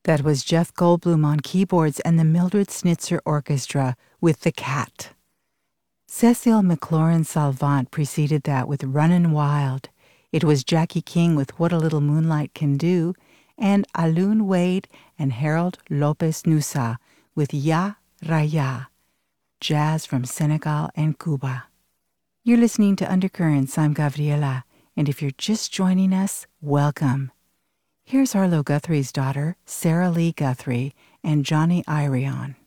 That was Jeff Goldblum on keyboards and the Mildred Snitzer Orchestra with The Cat. Cecile McLaurin-Salvant preceded that with Runnin' Wild. It was Jackie King with What a Little Moonlight Can Do, and Alun Wade and Harold Lopez Nusa with Ya Raya, jazz from Senegal and Cuba. You're listening to Undercurrents. I'm Gabriela, and if you're just joining us, welcome. Here's Arlo Guthrie's daughter, Sarah Lee Guthrie, and Johnny Irion.